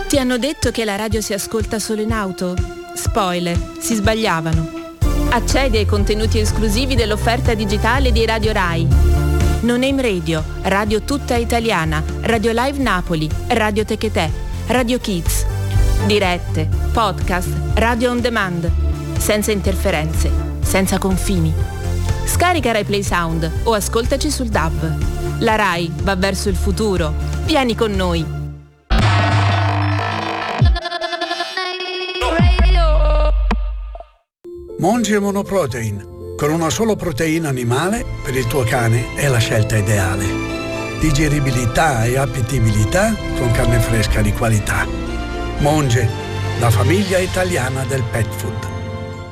Ti hanno detto che la radio si ascolta solo in auto? Spoiler, si sbagliavano. Accedi ai contenuti esclusivi dell'offerta digitale di Radio Rai. No Name Radio, Radio Tutta Italiana, Radio Live Napoli, Radio Techete, Radio Kids. Dirette, podcast, radio on demand. Senza interferenze, senza confini. Scarica Rai Play Sound o ascoltaci sul DAB. La Rai va verso il futuro. Vieni con noi. Monge Monoprotein, con una solo proteina animale per il tuo cane è la scelta ideale. Digeribilità e appetibilità con carne fresca di qualità. Monge, la famiglia italiana del pet food.